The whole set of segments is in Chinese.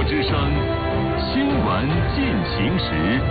之声新闻进行时。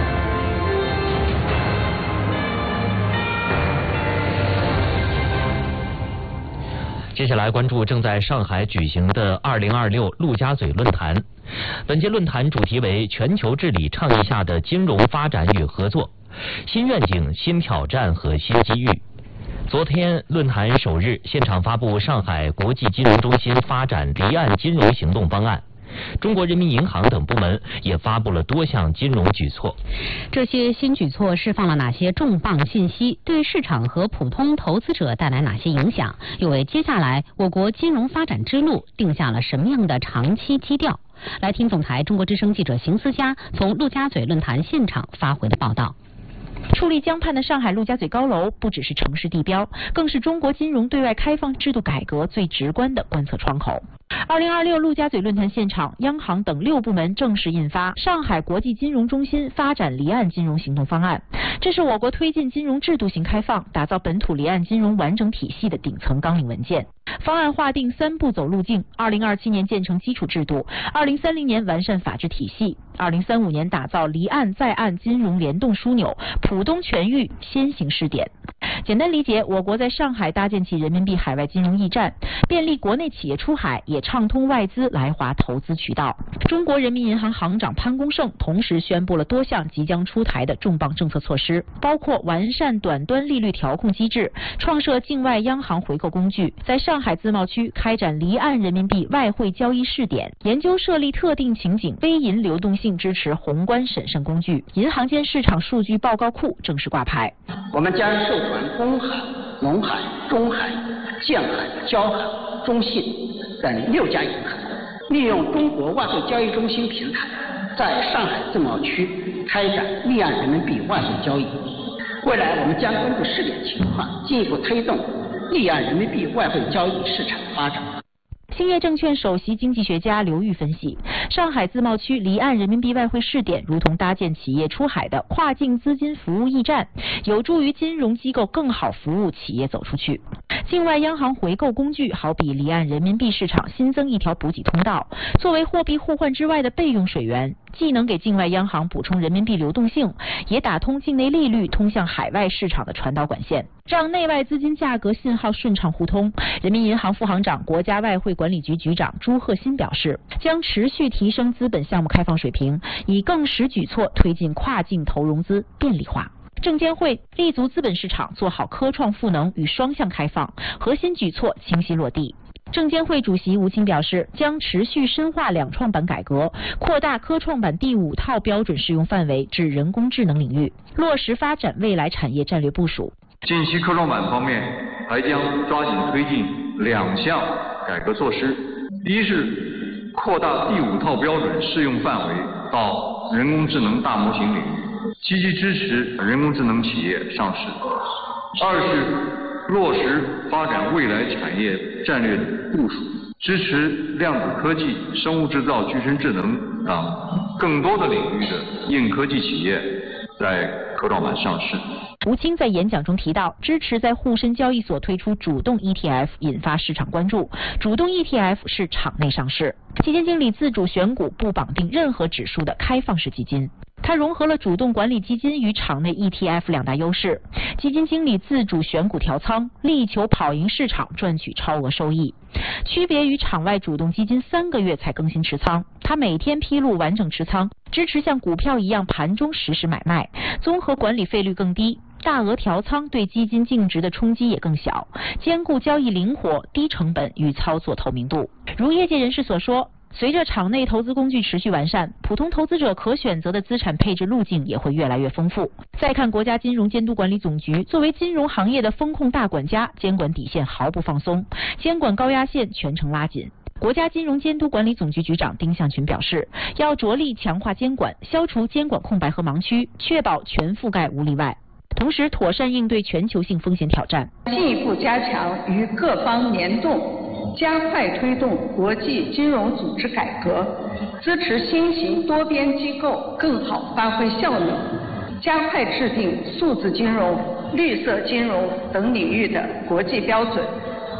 接下来关注正在上海举行的2026陆家嘴论坛。本届论坛主题为全球治理倡议下的金融发展与合作，新愿景、新挑战和新机遇。昨天论坛首日，现场发布上海国际金融中心发展离岸金融行动方案。中国人民银行等部门也发布了多项金融举措。 这些新举措释放了哪些重磅信息？对市场和普通投资者带来哪些影响？又为接下来我国金融发展之路定下了什么样的长期基调？来听总台中国之声记者邢思佳从陆家嘴论坛现场发回的报道。 矗立江畔的上海陆家嘴高楼，不只是城市地标，更是中国金融对外开放制度改革最直观的观测窗口。2026陆家嘴论坛现场，央行等6部门正式印发《上海国际金融中心发展离岸金融行动方案》，这是我国推进金融制度型开放、打造本土离岸金融完整体系的顶层纲领文件。方案划定3步走路径：2027年建成基础制度，2030年完善法治体系，2035年打造离岸在岸金融联动枢纽，浦东全域先行试点。简单理解，我国在上海搭建起人民币海外金融驿站，便利国内企业出海，也畅通外资来华投资渠道。中国人民银行行长潘功胜同时宣布了多项即将出台的重磅政策措施，包括完善短端利率调控机制，创设境外央行回购工具，在上海自贸区开展离岸人民币外汇交易试点，研究设立特定情景非银流动性支持宏观审慎工具。银行间市场数据报告库正式挂牌。 我们将授权公海、农海、中海、建海、交海、中信等6家银行，利用中国外汇交易中心平台，在上海自贸区开展离岸人民币外汇交易。未来我们将根据试点情况，进一步推动离岸人民币外汇交易市场发展。 兴业证券首席经济学家刘玉分析，上海自贸区离岸人民币外汇试点如同搭建企业出海的跨境资金服务驿站，有助于金融机构更好服务企业走出去。境外央行回购工具好比离岸人民币市场新增一条补给通道，作为货币互换之外的备用水源，既能给境外央行补充人民币流动性，也打通境内利率通向海外市场的传导管线，让内外资金价格信号顺畅互通。人民银行副行长、国家外汇管理局局长朱鹤新表示，将持续提升资本项目开放水平，以更实举措推进跨境投融资便利化。证监会立足资本市场，做好科创赋能与双向开放，核心举措清晰落地。证监会主席吴清表示，将持续深化两创板改革，扩大科创板第5套标准适用范围至人工智能领域，落实发展未来产业战略部署。 近期科创板方面，还将抓紧推进2项改革措施，一是扩大第5套标准适用范围到人工智能大模型领域，积极支持人工智能企业上市；二是落实发展未来产业战略部署，支持量子科技、生物制造、具身智能等更多的领域的硬科技企业在科创板上市。 吴清在演讲中提到，支持在沪深交易所推出主动 ETF， 引发市场关注。主动 ETF 是场内上市，基金经理自主选股，不绑定任何指数的开放式基金。它融合了主动管理基金与场内 ETF 2大优势，基金经理自主选股调仓，力求跑赢市场，赚取超额收益。区别于场外主动基金3个月才更新持仓，它每天披露完整持仓，支持像股票一样盘中实时买卖，综合管理费率更低，大额调仓对基金净值的冲击也更小，兼顾交易灵活、低成本与操作透明度。如业界人士所说，随着场内投资工具持续完善，普通投资者可选择的资产配置路径也会越来越丰富。再看国家金融监督管理总局，作为金融行业的风控大管家，监管底线毫不放松，监管高压线全程拉紧。国家金融监督管理总局局长丁向群表示，要着力强化监管，消除监管空白和盲区，确保全覆盖无例外，同时妥善应对全球性风险挑战， 进一步加强与各方联动，加快推动国际金融组织改革，支持新型多边机构更好发挥效能，加快制定数字金融、绿色金融等领域的国际标准，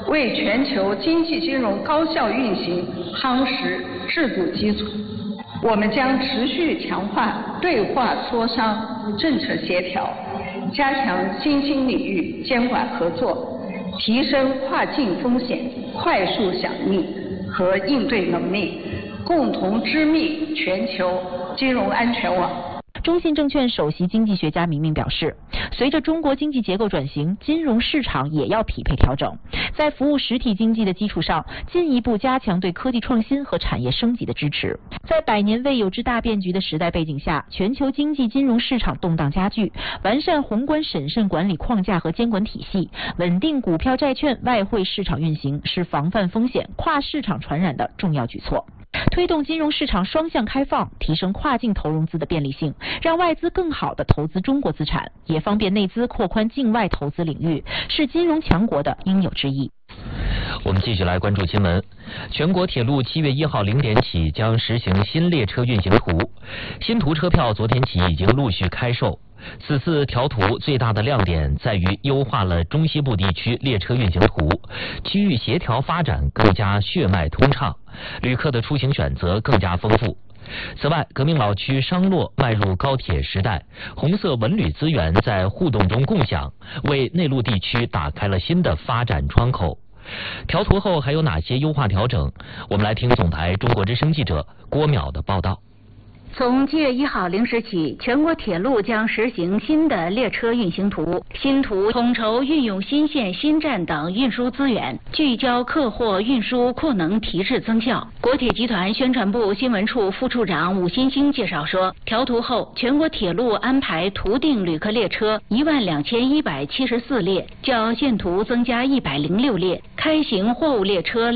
为全球经济金融高效运行夯实制度基础。我们将持续强化对话磋商、政策协调，加强新兴领域监管合作，提升跨境风险快速响应和应对能力，共同织密全球金融安全网。 中信证券首席经济学家明明表示，随着中国经济结构转型，金融市场也要匹配调整，在服务实体经济的基础上，进一步加强对科技创新和产业升级的支持。在百年未有之大变局的时代背景下，全球经济金融市场动荡加剧，完善宏观审慎管理框架和监管体系，稳定股票、债券、外汇市场运行，是防范风险、跨市场传染的重要举措。推动金融市场双向开放，提升跨境投融资的便利性，让外资更好地投资中国资产，也方便内资扩宽境外投资领域，是金融强国的应有之义。 我们继续来关注新闻。全国铁路7月1号0点起将实行新列车运行图，新图车票昨天起已经陆续开售。此次调图最大的亮点在于优化了中西部地区列车运行图，区域协调发展更加血脉通畅，旅客的出行选择更加丰富。此外，革命老区商洛迈入高铁时代，红色文旅资源在互动中共享，为内陆地区打开了新的发展窗口。调图后还有哪些优化调整？我们来听总台中国之声记者郭淼的报道。 从7月1号0时起，全国铁路将实行新的列车运行图。新图统筹运用新线、新站等运输资源，聚焦客货运输扩能提质增效。国铁集团宣传部新闻处副处长武新兴介绍说，调图后，全国铁路安排图定旅客列车12174列，较现图增加106列；开行货物列车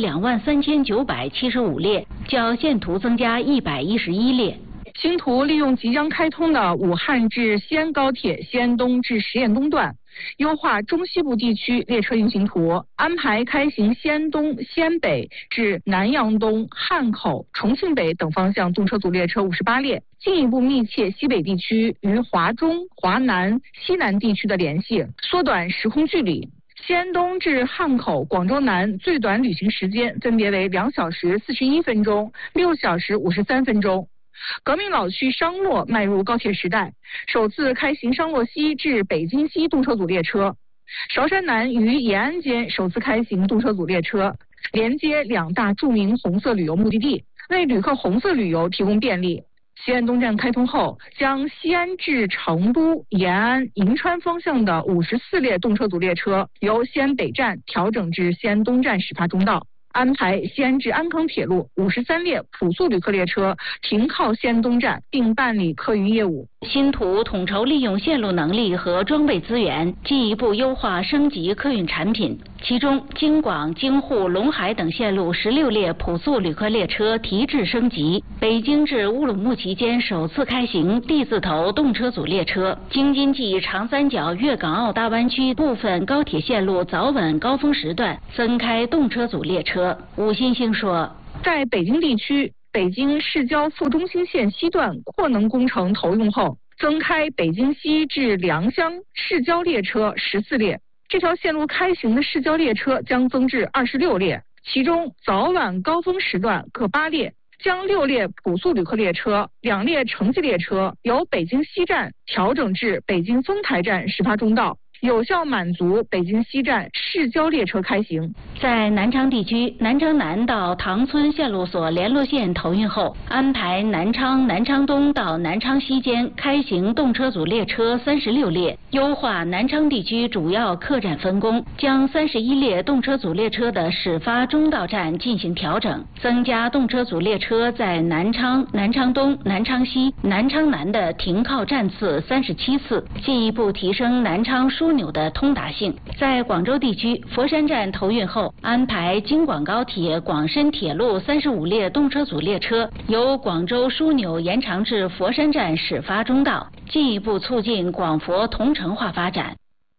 23975列，较现图增加111列。 新图利用即将开通的武汉至西安高铁西安东至十堰东段，优化中西部地区列车运行图，安排开行西安东、西安北至南阳东、汉口、重庆北等方向动车组列车58列，进一步密切西北地区与华中、华南、西南地区的联系，缩短时空距离。西安东至汉口、广州南最短旅行时间分别为2小时41分钟、6小时53分钟。革命老区商洛迈入高铁时代，首次开行商洛西至北京西动车组列车。韶山南与延安间首次开行动车组列车，连接两大著名红色旅游目的地，为旅客红色旅游提供便利。西安东站开通后，将西安至成都、延安、银川方向的54列动车组列车由西安北站调整至西安东站始发终到。安排西安至安康铁路53列普速旅客列车停靠西安东站，并办理客运业务。 新图统筹利用线路能力和装备资源，进一步优化升级客运产品。其中，京广、京沪、陇海等线路16列普速旅客列车提质升级；北京至乌鲁木齐间首次开行 D 字头动车组列车；京津冀长三角粤港澳大湾区部分高铁线路早晚高峰时段增开动车组列车。武新兴说， 在北京地区，北京市郊副中心线西段扩能工程投用后，增开北京西至良乡市郊列车14列。这条线路开行的市郊列车将增至26列，其中早晚高峰时段各8列，将6列普速旅客列车、2列城际列车由北京西站调整至北京丰台站始发终到，有效满足北京西站市郊列车开行。 在南昌地区，南昌南到塘村线路所联络线投运后，安排南昌、南昌东到南昌西间开行动车组列车36列，优化南昌地区主要客站分工，将31列动车组列车的始发终到站进行调整，增加动车组列车在南昌、南昌东、南昌西、南昌南的停靠站次37次，进一步提升南昌枢纽的通达性。在广州地区，佛山站投运后，安排京广高铁、广深铁路35列动车组列车由广州枢纽延长至佛山站始发终到，进一步促进广佛同城化发展。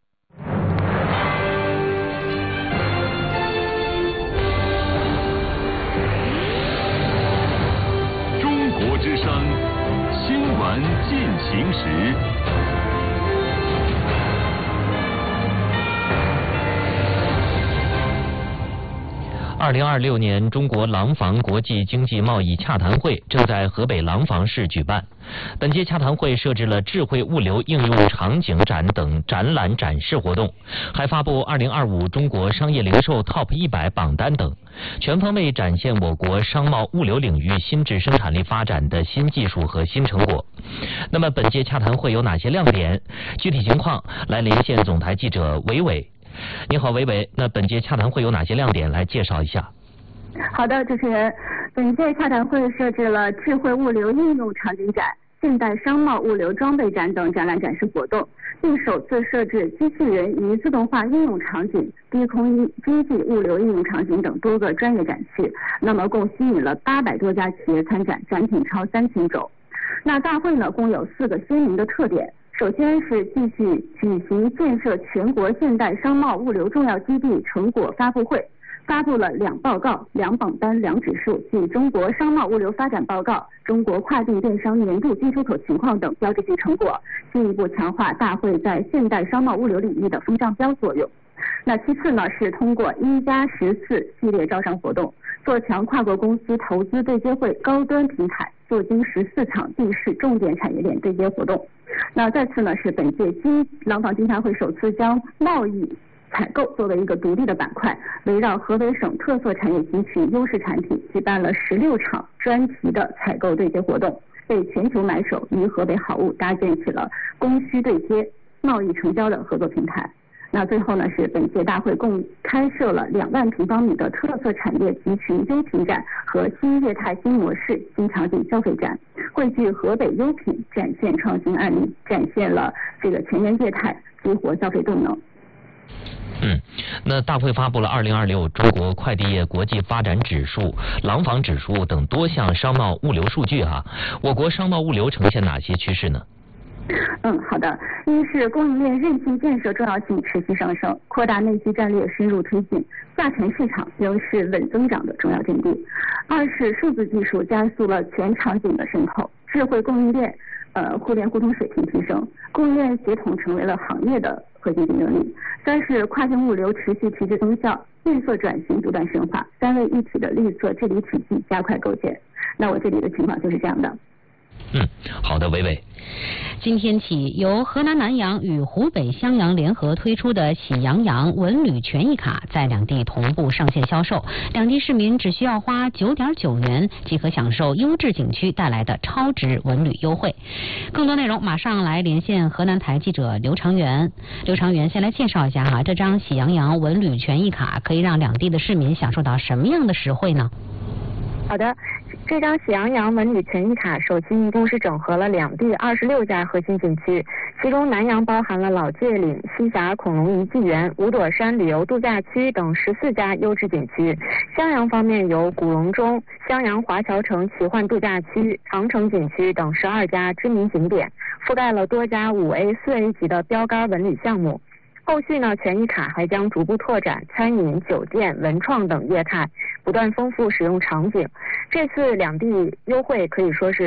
中国之声新闻进行时。 2026年中国廊坊国际经济贸易洽谈会正在河北廊坊市举办。本届洽谈会设置了智慧物流应用场景展等展览展示活动，还发布2025中国商业零售 TOP 100榜单等，全方位展现我国商贸物流领域新质生产力发展的新技术和新成果。那么本届洽谈会有哪些亮点？具体情况来连线总台记者韦伟。你好，韦伟，那本届洽谈会有哪些亮点？来介绍一下。 好的，主持人，本届洽谈会设置了智慧物流应用场景展、现代商贸物流装备展等展览展示活动，并首次设置机器人与自动化应用场景、低空经济物流应用场景等多个专业展区。那么共吸引了800多家企业参展，展品超3000种。那大会呢，共有4个鲜明的特点。首先是继续举行建设全国现代商贸物流重要基地成果发布会，发布了2报告、2榜单、2指数，即中国商贸物流发展报告、中国跨境电商年度进出口情况等标志性成果，进一步强化大会在现代商贸物流领域的风向标作用。那其次呢，是通过1+14系列招商活动，做强跨国公司投资对接会高端平台，做精14场地市重点产业链对接活动。那再次呢，是本届廊坊经洽会首次将贸易采购作为一个独立的板块，围绕河北省特色产业集群优势产品，举办了16场专题的采购对接活动，为全球买手与河北好物搭建起了供需对接、贸易成交的合作平台。那最后呢，是本届大会共开设了2万平方米的特色产业集群优品展和新业态新模式新场景消费展，汇聚河北优品，展现创新案例，展现了这个前沿业态，激活消费动能。 那大会发布了2026中国快递业国际发展指数、廊坊指数等多项商贸物流数据我国商贸物流呈现哪些趋势呢？ 好的。一是供应链韧性建设重要性持续上升，扩大内需战略深入推进，下沉市场仍是稳增长的重要阵地。二是数字技术加速了全场景的渗透，智慧供应链互联互通水平提升，供应链协同成为了行业的核心竞争力。三是跨境物流持续提质增效，绿色转型不断深化，3位一体的绿色治理体系加快构建。那我这里的情况就是这样的。 好的，韦伟。 今天起，由河南南阳与湖北襄阳联合推出的喜羊羊文旅权益卡在两地同步上线销售，两地市民只需要花9.9元即可享受优质景区带来的超值文旅优惠。更多内容马上来连线河南台记者刘长元。刘长元先来介绍一下这张喜羊羊文旅权益卡可以让两地的市民享受到什么样的实惠呢？ 好的，这张喜羊羊文旅权益卡首期一共是整合了两地26家核心景区，其中南阳包含了老界岭、西峡恐龙遗迹园、五朵山旅游度假区等14家优质景区。襄阳方面有古隆中、襄阳华侨城奇幻度假区、长城景区等12家知名景点，覆盖了多家5A、4A 级的标杆文旅项目。后续呢，权益卡还将逐步拓展餐饮、酒店、文创等业态，不断丰富使用场景。这次两地优惠可以说是